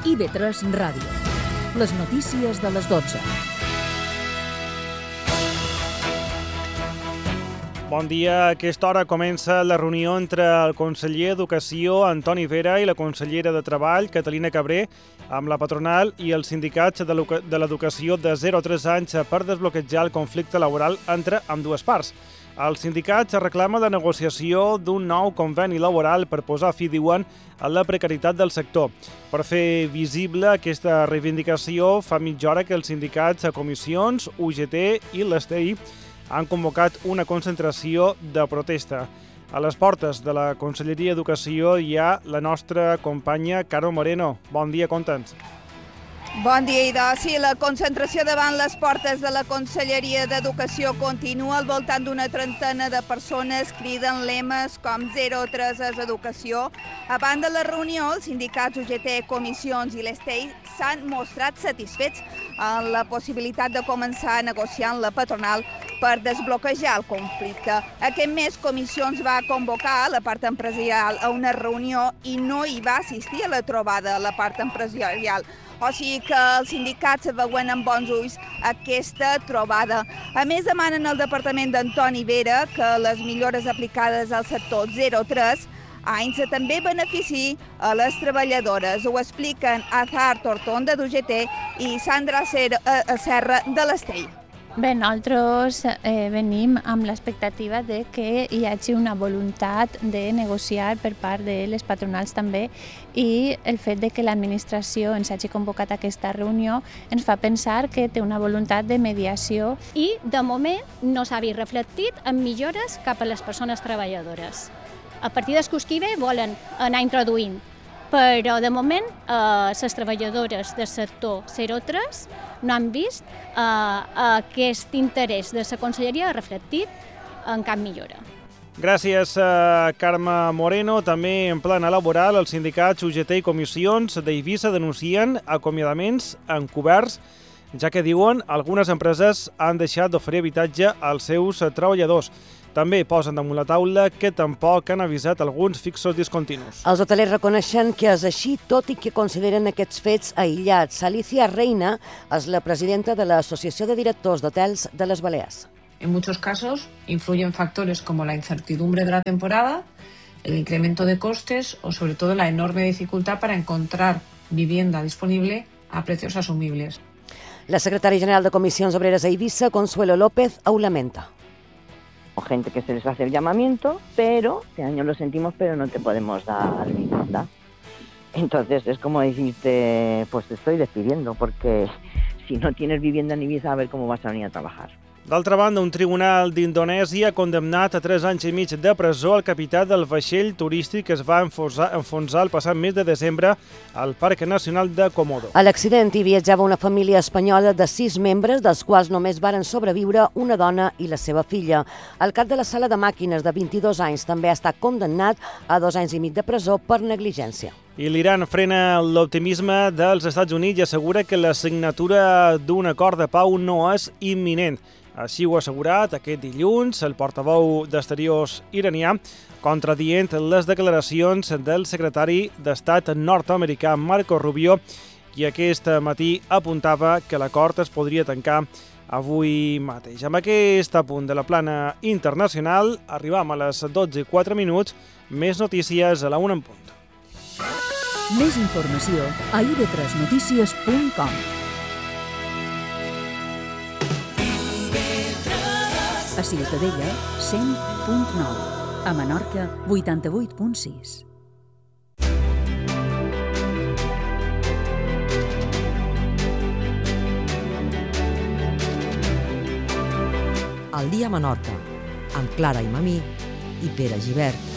IB3 Ràdio. Les notícies de les 12. Bon dia. A aquesta hora comença la reunió entre el conseller d'Educació, Antoni Vera, i la consellera de Treball, Catalina Cabré, amb la patronal i els sindicats de l'educació de 0 a 3 anys per desbloquejar el conflicte laboral entre ambdues parts. Els sindicats reclamen la negociació d'un nou conveni laboral per posar fi, diuen, a la precarietat del sector. Per fer visible aquesta reivindicació, fa mitja hora que els sindicats, comissions, UGT i l'STI han convocat una concentració de protesta. A les portes de la Conselleria d'Educació hi ha la nostra companya Carme Moreno. Bon dia, conta'ns. Bon dia, idò. Sí, la concentració davant les portes de la Conselleria d'Educació continua. Al voltant d'una trentena de persones criden lemes com 0 a 3 és educació. A banda de la reunió, els sindicats UGT, comissions i l'ESTEI s'han mostrat satisfets en la possibilitat de començar a negociar amb la patronal per desbloquejar el conflicte. Aquest mes, Comissions va convocar la part empresarial a una reunió i no hi va assistir a la trobada la part empresarial. O sigui que els sindicats veuen amb bons ulls aquesta trobada. A més, demanen al departament d'Antoni Vera que les millores aplicades al sector 0-3 anys també beneficiï a les treballadores. Ho expliquen Azar Tortonda d'UGT i Sandra Serra de l'Estell. Bé, nosaltres venim amb l'expectativa de que hi hagi una voluntat de negociar per part de les patronals també, i el fet de que l'administració ens hagi convocat a aquesta reunió ens fa pensar que té una voluntat de mediació. I, de moment, no s'ha vist reflectit en millores cap a les persones treballadores. A partir del curs que ve volen anar introduint, però de moment les treballadores del sector 0-3 no han vist aquest interès de la conselleria reflectit en cap millora. Gràcies, Carme Moreno. També en plana laboral, els sindicats UGT i comissions d'Eivissa denuncien acomiadaments encoberts, ja que diuen algunes empreses han deixat d'oferir habitatge als seus treballadors. També posen damunt la taula que tampoc han avisat alguns fixos discontinus. Els hotelers reconeixen que és així, tot i que consideren aquests fets aïllats. Alicia Reina és la presidenta de l'Associació de Directors d'Hotels de les Balears. En muchos casos influyen factores como la incertidumbre de la temporada, el incremento de costes o sobre todo la enorme dificultad para encontrar vivienda disponible a precios asumibles. La secretària general de Comissions Obreres a Eivissa, Consuelo López, ho lamenta. Gente que se les va a hacer llamamiento, pero este año lo sentimos, pero no te podemos dar vivienda. Entonces es como decirte, pues te estoy despidiendo, porque si no tienes vivienda ni visa, a ver cómo vas a venir a trabajar. D'altra banda, un tribunal d'Indonèsia ha condemnat a 3 anys i mig de presó al capità del vaixell turístic que es va enfonsar el passat mes de desembre al Parc Nacional de Komodo. A l'accident hi viatjava una família espanyola de 6 membres, dels quals només varen sobreviure una dona i la seva filla. El cap de la sala de màquines, de 22 anys, també ha estat condemnat a 2 anys i mig de presó per negligència. I l'Iran frena l'optimisme dels Estats Units i assegura que la signatura d'un acord de pau no és imminent. Així ho ha assegurat aquest dilluns el portaveu d'Exteriors iranià, contradient les declaracions del secretari d'Estat nord-americà Marco Rubio, qui aquest matí apuntava que l'acord es podria tancar avui mateix. Amb aquest apunt de la plana internacional arribam a les 12:04. Més notícies a la 1 en punt. Més informació a ib3notícies.com. A Ciutadella, 100.9. A Menorca, 88.6. Al dia a Menorca, amb Clara i Mamí i Pere Gibert.